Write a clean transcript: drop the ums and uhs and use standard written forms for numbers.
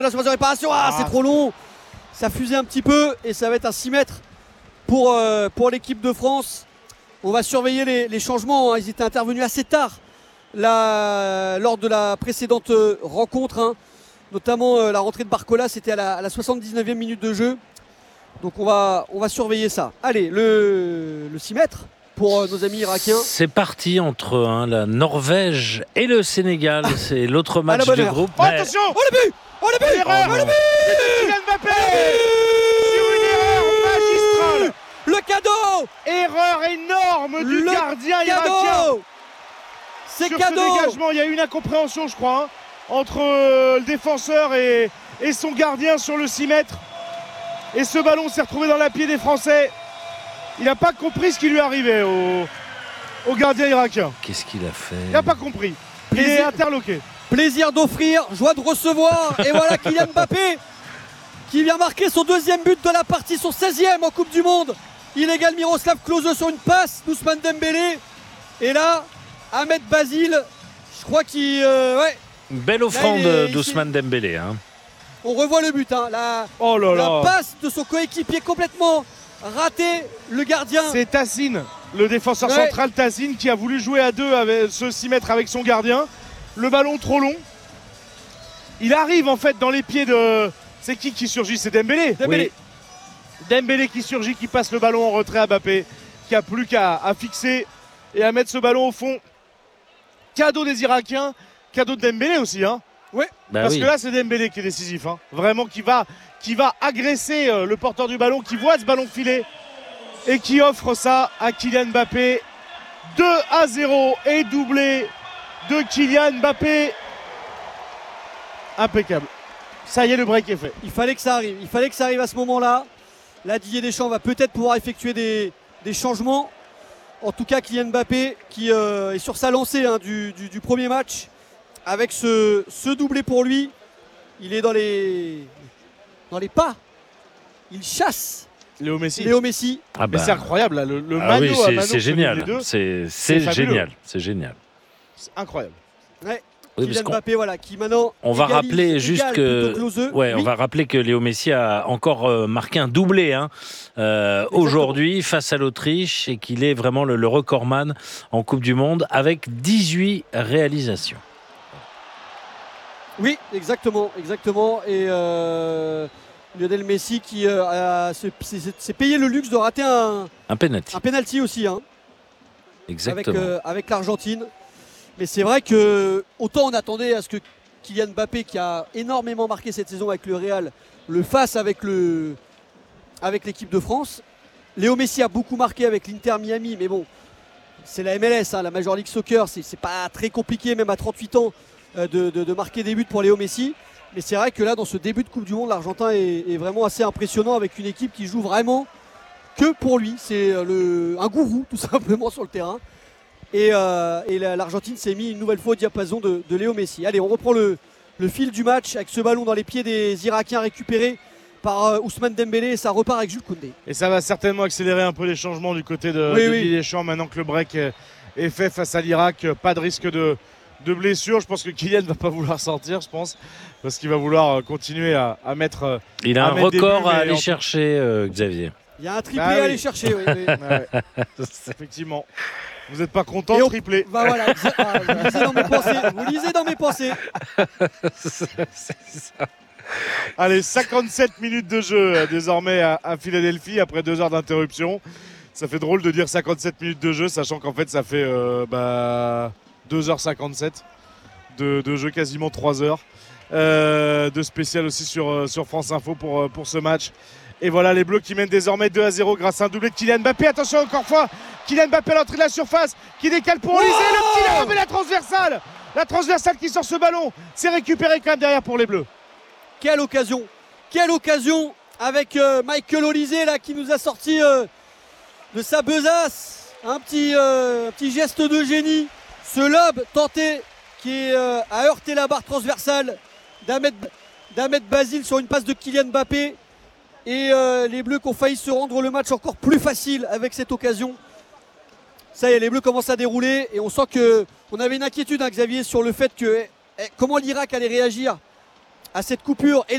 La surface de réparation, c'est trop long. Ça fusait un petit peu et ça va être un 6 mètres pour l'équipe de France. On va surveiller les changements. Ils étaient intervenus assez tard lors de la précédente rencontre. Notamment la rentrée de Barcola, c'était à la 79e minute de jeu. Donc on va surveiller ça. Allez, le 6 mètres pour nos amis irakiens. C'est parti entre la Norvège et le Sénégal. C'est l'autre match du groupe. Oh, attention! Oh le but! Oh le but! L'erreur! Oh le but! Kylian Mbappé! Sur une erreur magistrale! Le cadeau! Erreur énorme du gardien irakien! C'est sur cadeau! Ce dégagement, il y a eu une incompréhension, je crois, entre le défenseur et son gardien sur le 6 mètres. Et ce ballon s'est retrouvé dans la pied des Français. Il n'a pas compris ce qui lui arrivait au gardien irakien. Qu'est-ce qu'il a fait? Il n'a pas compris. Il est interloqué. Plaisir d'offrir, joie de recevoir. Et voilà Kylian Mbappé qui vient marquer son deuxième but de la partie, son 16e en Coupe du Monde. Il égale Miroslav Klose sur une passe, Ousmane Dembélé. Et là, Ahmed Basile, je crois qu'il... Une belle offrande d'Ousmane Dembélé. On revoit le but. La passe de son coéquipier complètement raté, le gardien. C'est Tassine, le défenseur central Tassine, qui a voulu jouer à deux avec ce 6 mètres avec son gardien. Le ballon trop long. Il arrive en fait dans les pieds de... C'est qui surgit? C'est Dembélé. Dembélé qui surgit, qui passe le ballon en retrait à Mbappé, qui a plus qu'à fixer et à mettre ce ballon au fond. Cadeau des Irakiens, cadeau de Dembélé aussi. Parce que là c'est Dembélé qui est décisif. Vraiment qui va agresser le porteur du ballon, qui voit ce ballon filer et qui offre ça à Kylian Mbappé. 2-0 et doublé de Kylian Mbappé. Impeccable. Ça y est, le break est fait. Il fallait que ça arrive à ce moment-là. Là, Didier Deschamps va peut-être pouvoir effectuer des changements. En tout cas, Kylian Mbappé qui est sur sa lancée du premier match avec ce doublé pour lui. Il est dans les pas. Il chasse Léo Messi. Mais c'est incroyable là, le mano à mano. C'est génial. C'est génial. C'est génial. C'est incroyable. Kylian Mbappé, qui maintenant. On va rappeler juste on va rappeler que Léo Messi a encore marqué un doublé aujourd'hui face à l'Autriche et qu'il est vraiment le recordman en Coupe du Monde avec 18 réalisations. Oui, exactement. Et Lionel Messi qui s'est payé le luxe de rater un penalty. Un penalty aussi. Exactement. Avec l'Argentine. Mais c'est vrai que autant on attendait à ce que Kylian Mbappé, qui a énormément marqué cette saison avec le Real, le fasse avec l'équipe de France. Léo Messi a beaucoup marqué avec l'Inter Miami, mais bon, c'est la MLS, la Major League Soccer, c'est pas très compliqué même à 38 ans de marquer des buts pour Léo Messi. Mais c'est vrai que là, dans ce début de Coupe du Monde, l'Argentin est vraiment assez impressionnant avec une équipe qui joue vraiment que pour lui. C'est un gourou tout simplement sur le terrain. Et l'Argentine s'est mis une nouvelle fois au diapason de Léo Messi. Allez, on reprend le fil du match avec ce ballon dans les pieds des Irakiens récupéré par Ousmane Dembélé et ça repart avec Jules Koundé. Et ça va certainement accélérer un peu les changements du côté de Didier Deschamps maintenant que le break est fait face à l'Irak. Pas de risque de blessure. Je pense que Kylian ne va pas vouloir sortir, parce qu'il va vouloir continuer à mettre. Il a un record à aller chercher, Xavier. Il y a un triplé à aller chercher, Effectivement. Vous n'êtes pas content de tripler. Voilà, vous lisez dans mes pensées. C'est ça. Allez, 57 minutes de jeu désormais à Philadelphie après 2 heures d'interruption. Ça fait drôle de dire 57 minutes de jeu, sachant qu'en fait ça fait 2h57 de jeu, quasiment 3 heures. De spécial aussi sur France Info pour ce match. Et voilà les Bleus qui mènent désormais 2-0 grâce à un doublé de Kylian Mbappé. Attention encore une fois, Kylian Mbappé à l'entrée de la surface, qui décale pour Olysée, le petit mais la transversale. La transversale qui sort ce ballon. C'est récupéré quand même derrière pour les Bleus. Quelle occasion avec Michael Olysée là qui nous a sorti de sa besace. Un petit geste de génie. Ce lob tenté qui a heurté la barre transversale d'Ahmed Basile sur une passe de Kylian Mbappé. Et les Bleus qui ont failli se rendre le match encore plus facile avec cette occasion. Ça y est, les Bleus commencent à dérouler et on sent qu'on avait une inquiétude, Xavier, sur le fait que comment l'Irak allait réagir à cette coupure. Et